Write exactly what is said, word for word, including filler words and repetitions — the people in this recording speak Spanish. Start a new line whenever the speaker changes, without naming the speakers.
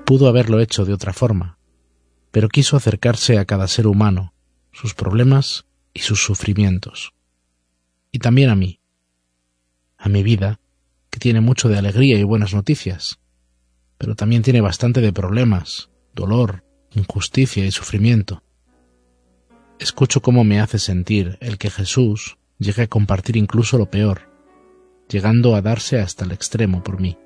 Pudo haberlo hecho de otra forma, pero quiso acercarse a cada ser humano, sus problemas y sus sufrimientos. Y también a mí, a mi vida, que tiene mucho de alegría y buenas noticias, pero también tiene bastante de problemas, dolor, injusticia y sufrimiento. Escucho cómo me hace sentir el que Jesús llegue a compartir incluso lo peor, llegando a darse hasta el extremo por mí.